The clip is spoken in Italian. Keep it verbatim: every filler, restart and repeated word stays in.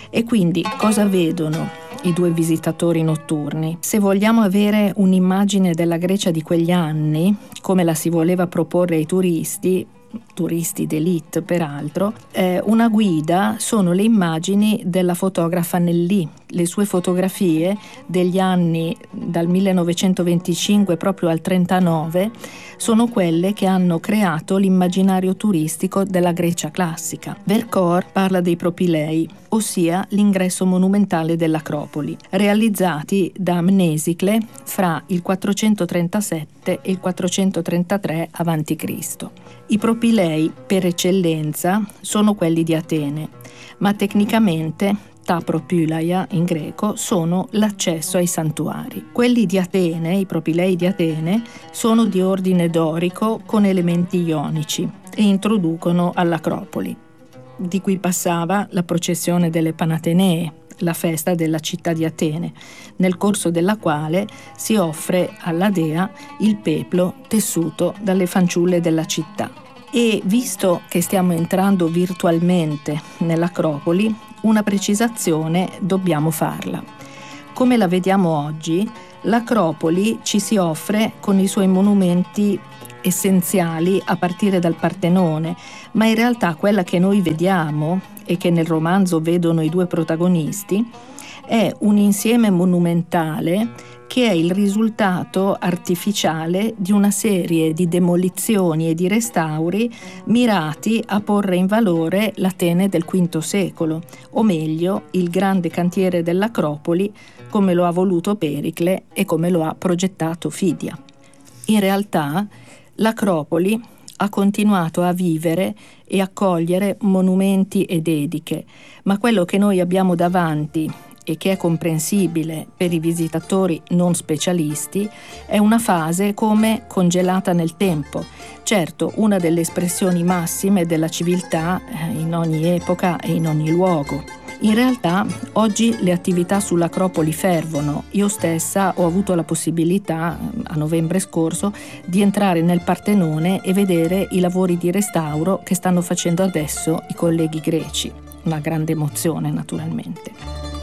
E quindi cosa vedono i due visitatori notturni? Se vogliamo avere un'immagine della Grecia di quegli anni, come la si voleva proporre ai turisti, turisti d'élite peraltro, eh, una guida sono le immagini della fotografa Nellì. Le sue fotografie degli anni dal millenovecentoventicinque proprio al trentanove sono quelle che hanno creato l'immaginario turistico della Grecia classica. Vercors parla dei Propilei, ossia l'ingresso monumentale dell'Acropoli, realizzati da Mnesicle fra il quattrocentotrentasette e il quattrocentotrentatré avanti Cristo I Propilei, per eccellenza, sono quelli di Atene, ma tecnicamente ta propylaia in greco sono l'accesso ai santuari. Quelli di Atene, i Propilei di Atene, sono di ordine dorico con elementi ionici e introducono all'Acropoli, di cui passava la processione delle Panatenee, la festa della città di Atene, nel corso della quale si offre alla dea il peplo tessuto dalle fanciulle della città. E visto che stiamo entrando virtualmente nell'Acropoli, una precisazione dobbiamo farla. Come la vediamo oggi, l'Acropoli ci si offre con i suoi monumenti essenziali a partire dal Partenone, ma in realtà quella che noi vediamo e che nel romanzo vedono i due protagonisti è un insieme monumentale che è il risultato artificiale di una serie di demolizioni e di restauri mirati a porre in valore l'Atene del quinto secolo, o meglio, il grande cantiere dell'Acropoli come lo ha voluto Pericle e come lo ha progettato Fidia. In realtà, l'Acropoli ha continuato a vivere e accogliere monumenti e dediche, ma quello che noi abbiamo davanti e che è comprensibile per i visitatori non specialisti, è una fase come congelata nel tempo. Certo, una delle espressioni massime della civiltà in ogni epoca e in ogni luogo. In realtà, oggi le attività sull'Acropoli fervono. Io stessa ho avuto la possibilità, a novembre scorso, di entrare nel Partenone e vedere i lavori di restauro che stanno facendo adesso i colleghi greci. Una grande emozione, naturalmente.